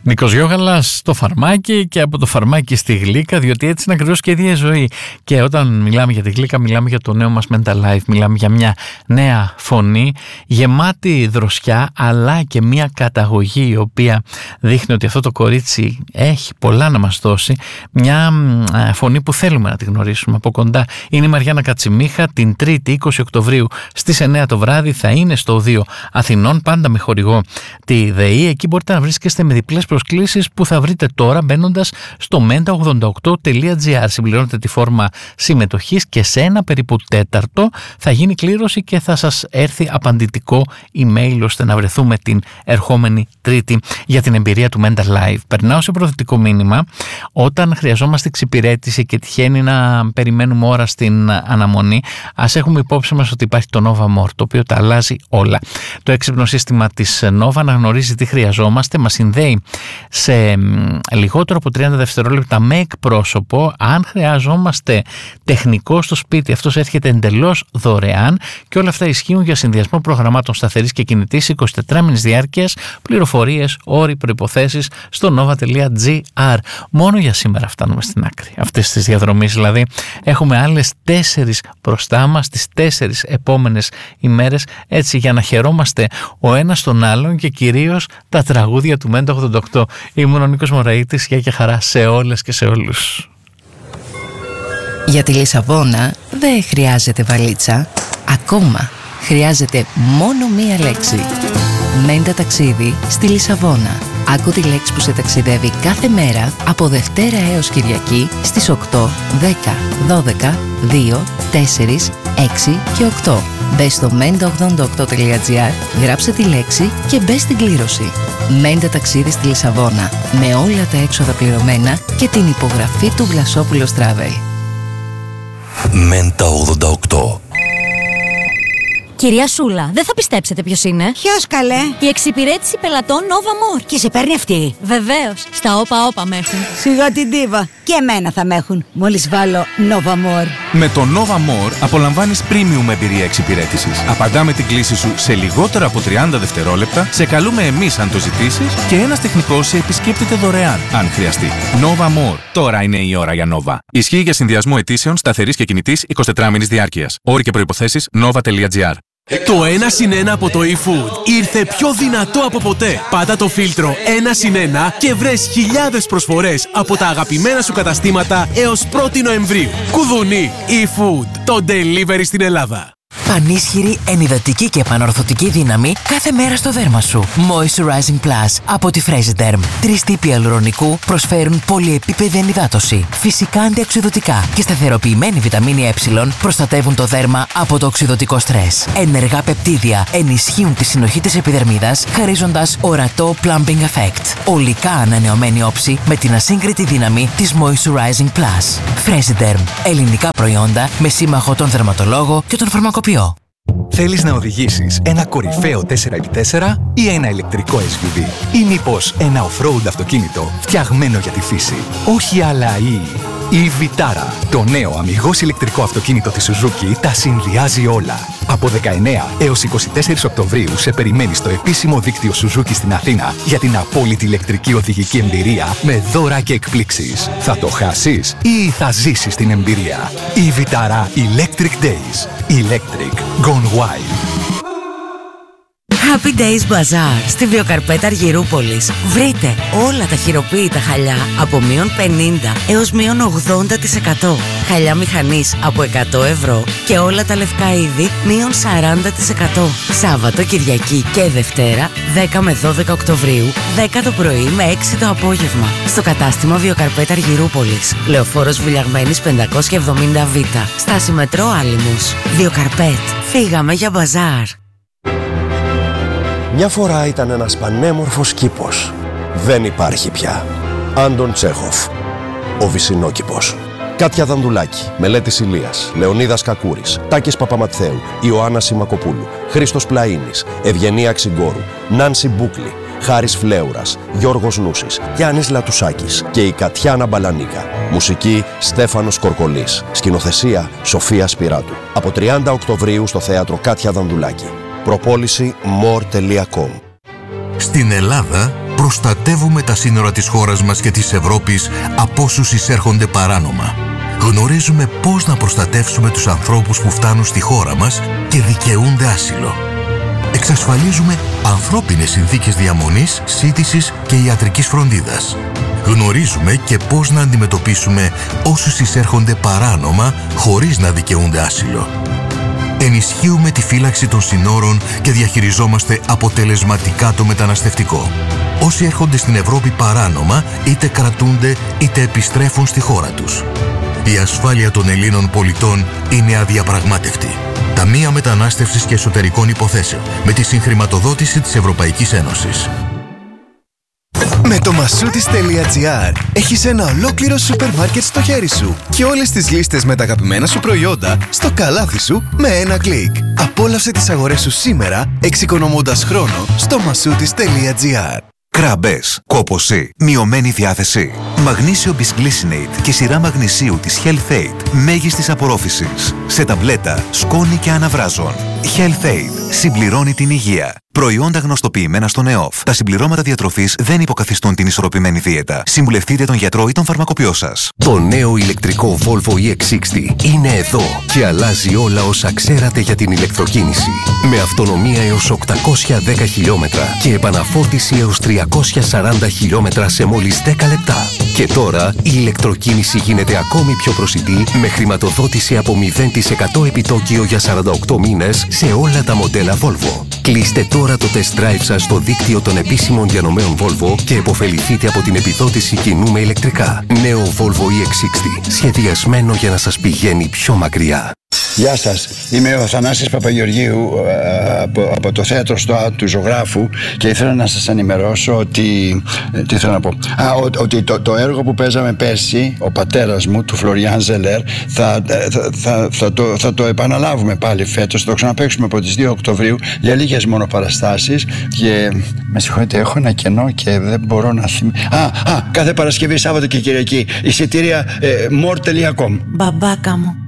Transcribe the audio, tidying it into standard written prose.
Νίκος Γιώγαλας στο φαρμάκι και από το φαρμάκι στη γλύκα, διότι έτσι είναι ακριβώς και η ίδια ζωή. Και όταν μιλάμε για τη γλύκα, μιλάμε για το νέο μας Mental Life, μιλάμε για μια νέα φωνή, γεμάτη δροσιά, αλλά και μια καταγωγή η οποία δείχνει ότι αυτό το κορίτσι έχει πολλά να μας δώσει. Μια φωνή που θέλουμε να τη γνωρίσουμε από κοντά. Είναι η Μαριάννα Κατσιμίχα. Την 3η 20 Οκτωβρίου στις 9 το βράδυ θα είναι στο Οδείο Αθηνών, πάντα με χορηγό τη ΔΕΗ. Εκεί μπορείτε να βρίσκεστε με διπλές προσκλήσεις που θα βρείτε τώρα μπαίνοντας στο menta88.gr. Συμπληρώνετε τη φόρμα συμμετοχής και σε ένα περίπου τέταρτο θα γίνει κλήρωση και θα σας έρθει απαντητικό email ώστε να βρεθούμε την ερχόμενη Τρίτη για την εμπειρία του Mental Life. Περνάω σε προθετικό μήνυμα. Όταν χρειαζόμαστε εξυπηρέτηση και τυχαίνει να περιμένουμε ώρα στην αναμονή, ας έχουμε υπόψη μας ότι υπάρχει το Nova More, το οποίο τα αλλάζει όλα. Το έξυπνο σύστημα της Nova αναγνωρίζει τι χρειαζόμαστε, μας συνδέει σε λιγότερο από 30 δευτερόλεπτα με εκπρόσωπο. Αν χρειαζόμαστε τεχνικό στο σπίτι, αυτός έρχεται εντελώς δωρεάν και όλα αυτά ισχύουν για συνδυασμό προγραμμάτων σταθερής και κινητής 24 μήνες διάρκειας. Πληροφορίες, όροι, προϋποθέσεις στο nova.gr. Μόνο για σήμερα φτάνουμε στην άκρη αυτής της διαδρομής, δηλαδή έχουμε άλλες 4 μπροστά μας τις 4 επόμενες ημέρες, έτσι για να χαιρόμαστε ο ένας τον άλλον και κυρίως τα τραγούδια του Menta 88. Ήμουν ο Νίκος Μωραΐτης, γεια και χαρά σε όλες και σε όλους. Για τη Λισαβόνα δεν χρειάζεται βαλίτσα, ακόμα χρειάζεται μόνο μία λέξη. Μέντα ταξίδι στη Λισαβόνα. Άκου τη λέξη που σε ταξιδεύει κάθε μέρα από Δευτέρα έως Κυριακή στις 8, 10, 12, 2, 4, 6 και 8. Μπες στο menta88.gr, γράψε τη λέξη και μπες στην κλήρωση. Μέντα ταξίδι στη Λισαβόνα, με όλα τα έξοδα πληρωμένα και την υπογραφή του Βλασόπουλος Travel. Μέντα 88. Κυρία Σούλα, δεν θα πιστέψετε ποιος είναι. Ποιος καλέ? Η εξυπηρέτηση πελατών Nova More. Και σε παίρνει αυτή? Βεβαίως, στα όπα με έχουν. Σιγά την ντίβα. Και εμένα θα με έχουν, μόλις βάλω Nova More. Με το Nova More απολαμβάνεις premium εμπειρία εξυπηρέτησης. Απαντάμε την κλήση σου σε λιγότερο από 30 δευτερόλεπτα, σε καλούμε εμείς αν το ζητήσεις και ένας τεχνικός σε επισκέπτεται δωρεάν, αν χρειαστεί. Nova More. Τώρα είναι η ώρα για Nova. Ισχύει για συνδυασμό αιτήσεων σταθερής και κινητής 24 μήνες διάρκειας. Όροι και προϋποθέσεις nova.gr. Το 1+1 από το eFood ήρθε πιο δυνατό από ποτέ. Πάτα το φίλτρο 1+1 και βρες χιλιάδες προσφορές από τα αγαπημένα σου καταστήματα έως 1η Νοεμβρίου. Κουδουνί, eFood, το delivery στην Ελλάδα. Πανίσχυρη, ενυδατική και επανορθωτική δύναμη κάθε μέρα στο δέρμα σου. Moisturizing Plus από τη Fresiderm. 3 τύποι αλουρονικού προσφέρουν πολυεπίπεδη ενυδάτωση. Φυσικά αντιοξειδωτικά και σταθεροποιημένη βιταμίνη Ε προστατεύουν το δέρμα από το οξειδωτικό στρες. Ενεργά πεπτίδια ενισχύουν τη συνοχή της επιδερμίδας, χαρίζοντας ορατό plumping effect. Ολικά ανανεωμένη όψη με την ασύγκριτη δύναμη της Moisturizing Plus. Fresiderm. Ελληνικά προϊόντα με σύμμαχο τον δερματολόγο και τον φαρμακοποιό. Θέλεις να οδηγήσεις ένα κορυφαίο 4x4 ή ένα ηλεκτρικό SUV ή μήπως ένα off-road αυτοκίνητο φτιαγμένο για τη φύση? Όχι άλλα η Vitara, το νέο αμιγώς ηλεκτρικό αυτοκίνητο της Suzuki, τα συνδυάζει όλα. Από 19 έως 24 Οκτωβρίου σε περιμένει στο επίσημο δίκτυο Suzuki στην Αθήνα για την απόλυτη ηλεκτρική οδηγική εμπειρία με δώρα και εκπλήξεις. Θα το χάσεις ή θα ζήσεις την εμπειρία? Η Vitara Electric Days. Electric Gone Wild. Happy Days Bazaar στη Βιοκαρπέτα Αργυρούπολης. Βρείτε όλα τα χειροποίητα χαλιά από -50 έως -80%. Χαλιά μηχανής από 100 ευρώ και όλα τα λευκά είδη -40%. Σάββατο, Κυριακή και Δευτέρα 10 με 12 Οκτωβρίου, 10 το πρωί με 6 το απόγευμα. Στο κατάστημα Βιοκαρπέτα Αργυρούπολης. Λεωφόρος Βουλιαγμένης 570 Β. Στάση μετρό Άλυμος. Βιοκαρπέτ. Φύγαμε για μπαζάρ. Μια φορά ήταν ένας πανέμορφος κήπος. Δεν υπάρχει πια. Άντων Τσέχοφ. Ο Βυσσινόκηπος. Κάτια Δανδουλάκη, Μελέτης Ηλίας, Λεωνίδας Κακούρης, Τάκης Παπαματθέου, Ιωάννα Σιμακοπούλου, Χρήστος Πλαΐνης, Ευγενία Ξυγκόρου, Νάνση Μπούκλη, Χάρης Φλέουρας, Γιώργος Νούσης, Γιάννης Λατουσάκης και η Κατιάνα Μπαλανίκα. Μουσική Στέφανος Κορκολής. Σκηνοθεσία Σοφία Σπυράτου. Από 30 Οκτωβρίου στο Θέατρο Κάτια Δανδουλάκη. Προπόληση more.com. Στην Ελλάδα Προστατεύουμε τα σύνορα της χώρας μας και της Ευρώπης από όσους εισέρχονται παράνομα. Γνωρίζουμε πώς να προστατεύσουμε τους ανθρώπους που φτάνουν στη χώρα μας και δικαιούνται άσυλο. Εξασφαλίζουμε ανθρώπινες συνθήκες διαμονής, σύντησης και ιατρικής φροντίδας. Γνωρίζουμε και πώς να αντιμετωπίσουμε όσους εισέρχονται παράνομα χωρίς να δικαιούνται άσυλο. Ενισχύουμε τη φύλαξη των συνόρων και διαχειριζόμαστε αποτελεσματικά το μεταναστευτικό. Όσοι έρχονται στην Ευρώπη παράνομα, είτε κρατούνται είτε επιστρέφουν στη χώρα τους. Η ασφάλεια των Ελλήνων πολιτών είναι αδιαπραγμάτευτη. Ταμεία Μετανάστευσης και Εσωτερικών Υποθέσεων, με τη συγχρηματοδότηση της Ευρωπαϊκής Ένωσης. Με το Masoutis.gr έχεις ένα ολόκληρο σούπερ μάρκετ στο χέρι σου και όλες τις λίστες με τα αγαπημένα σου προϊόντα στο καλάθι σου με ένα κλικ. Απόλαυσε τις αγορές σου σήμερα, εξοικονομώντας χρόνο στο Masoutis.gr. Κράμπες, κόπωση, μειωμένη διάθεση. Μαγνήσιο Bisglycinate και σειρά μαγνησίου της Health Aid μέγιστης απορρόφησης. Σε ταμπλέτα, σκόνη και αναβράζων. Health Aid συμπληρώνει την υγεία. Προϊόντα γνωστοποιημένα στον ΕΟΦ. Τα συμπληρώματα διατροφής δεν υποκαθιστούν την ισορροπημένη δίαιτα. Συμβουλευτείτε τον γιατρό ή τον φαρμακοποιό σας. Το νέο ηλεκτρικό Volvo EX60 είναι εδώ και αλλάζει όλα όσα ξέρατε για την ηλεκτροκίνηση. Με αυτονομία έως 810 χιλιόμετρα και επαναφόρτιση έως 340 χιλιόμετρα σε μόλις 10 λεπτά. Και τώρα η ηλεκτροκίνηση γίνεται ακόμη πιο προσιτή με χρηματοδότηση από 0% επιτόκιο για 48 μήνες σε όλα τα μοντέλα Volvo. Κλείστε τώρα το test drive σας στο δίκτυο των επίσημων διανομέων Volvo και επωφεληθείτε από την επιδότηση κοινού με ηλεκτρικά. Νέο Volvo EX60, σχεδιασμένο για να σας πηγαίνει πιο μακριά. Γεια σας, είμαι ο Θανάσης Παπαγεωργίου από το θέατρο στο του Ζωγράφου και ήθελα να σας ενημερώσω ότι, τι θέλω να πω, ότι το έργο που παίζαμε πέρσι, ο πατέρας μου, του Φλωριάν Ζελέρ, θα το επαναλάβουμε πάλι φέτος, θα το ξαναπαίξουμε από τις 2 Οκτωβρίου για λίγες μόνο παραστάσεις και με συγχωρείτε, έχω ένα κενό και δεν μπορώ να θυμηθώ. Κάθε Παρασκευή, Σάββατο και Κυριακή, εισιτήρια more.com. Μπαμπάκα μου,